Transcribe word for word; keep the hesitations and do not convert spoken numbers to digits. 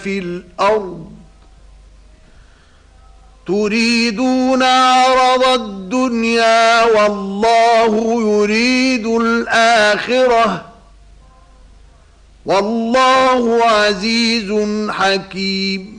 في الأرض تريدون عرض الدنيا والله يريد الآخرة والله عزيز حكيم.